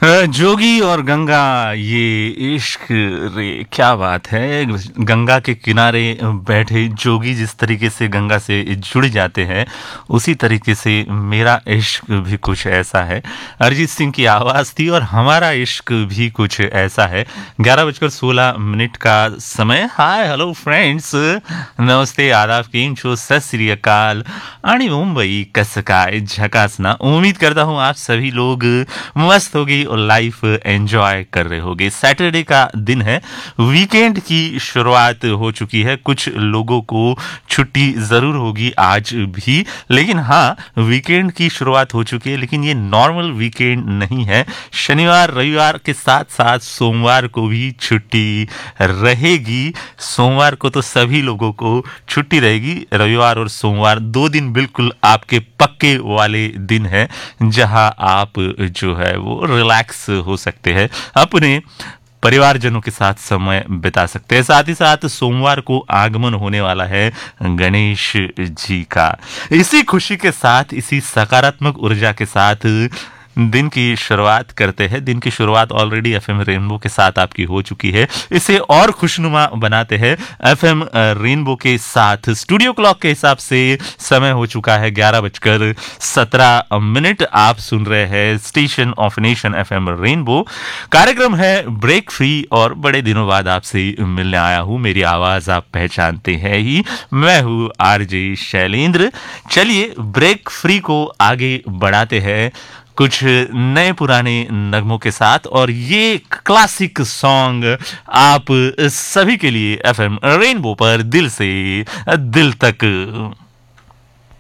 जोगी और गंगा, ये इश्क, रे क्या बात है। गंगा के किनारे बैठे जोगी जिस तरीके से गंगा से जुड़ जाते हैं, उसी तरीके से मेरा इश्क भी कुछ ऐसा है। अरिजीत सिंह की आवाज़ थी और हमारा इश्क भी कुछ ऐसा है। 11:16 का समय। हाय हेलो फ्रेंड्स, नमस्ते, आदाब, केम छो, सत श्री अकाल आणि मुंबई कसं काय झकासना। उम्मीद करता हूँ आप सभी लोग मस्त होगी और लाइफ एंजॉय कर रहे होगे। सैटरडे का दिन है, वीकेंड की शुरुआत हो चुकी है। कुछ लोगों को छुट्टी ज़रूर होगी आज भी, लेकिन हाँ, वीकेंड की शुरुआत हो चुकी है। लेकिन ये नॉर्मल वीकेंड नहीं है। शनिवार रविवार के साथ साथ सोमवार को भी छुट्टी रहेगी। सोमवार को तो सभी लोगों को छुट्टी रहेगी। रविवार और सोमवार 2 दिन बिल्कुल आपके पक्के वाले दिन है, जहां आप जो है वो रिलैक्स हो सकते हैं, अपने परिवारजनों के साथ समय बिता सकते हैं। साथ ही साथ सोमवार को आगमन होने वाला है गणेश जी का। इसी खुशी के साथ, इसी सकारात्मक ऊर्जा के साथ दिन की शुरुआत करते हैं। दिन की शुरुआत ऑलरेडी एफएम रेनबो के साथ आपकी हो चुकी है। इसे और खुशनुमा बनाते हैं एफएम रेनबो के साथ। स्टूडियो क्लॉक के हिसाब से समय हो चुका है 11:17। आप सुन रहे हैं station of nation FM rainbow. कार्यक्रम है ब्रेक फ्री और बड़े दिनों बाद आपसे मिलने आया हूँ। मेरी आवाज आप पहचानते हैं ही, मैं हूँ आरजे शैलेंद्र। चलिए ब्रेक फ्री को आगे बढ़ाते हैं कुछ नए पुराने नगमों के साथ, और ये क्लासिक सॉन्ग आप सभी के लिए एफएम रेनबो पर दिल से दिल तक।